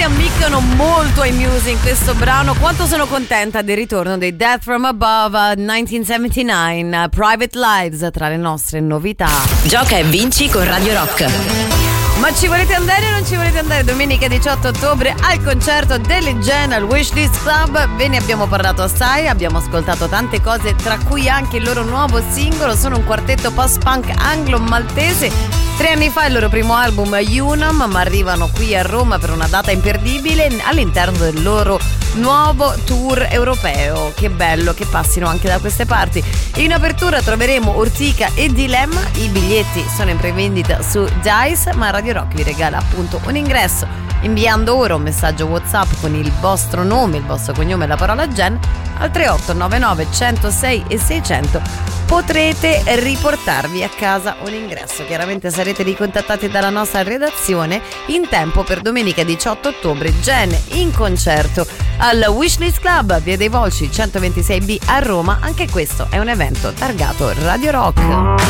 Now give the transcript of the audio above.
si ammiccano molto ai Muse in questo brano. Quanto sono contenta del ritorno dei Death from Above 1979, Private Lives, tra le nostre novità. Gioca e vinci con Radio Rock. Ma ci volete andare o non ci volete andare domenica 18 ottobre al concerto delle Gen al Wishlist Club? Ve ne abbiamo parlato assai, abbiamo ascoltato tante cose, tra cui anche il loro nuovo singolo. Sono un quartetto post-punk anglo-maltese. 3 anni fa il loro primo album Unum, ma arrivano qui a Roma per una data imperdibile all'interno del loro nuovo tour europeo. Che bello che passino anche da queste parti. In apertura troveremo Ortica e Dilemma. I biglietti sono in prevendita su Dice, ma Radio Rock vi regala appunto un ingresso inviando ora un messaggio WhatsApp con il vostro nome, il vostro cognome e la parola Gen al 3899 106 e 600. Potrete riportarvi a casa un ingresso. Chiaramente sarete ricontattati dalla nostra redazione in tempo per domenica 18 ottobre. Gen in concerto al Wishlist Club, Via dei Volsci 126B a Roma. Anche questo è un evento targato Radio Rock.